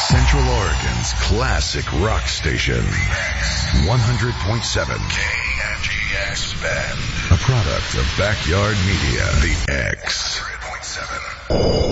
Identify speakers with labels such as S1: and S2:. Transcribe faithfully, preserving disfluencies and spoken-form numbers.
S1: Central Oregon's classic rock station. one hundred point seven K N G X Bend. A product of Backyard Media. The X. one hundred point seven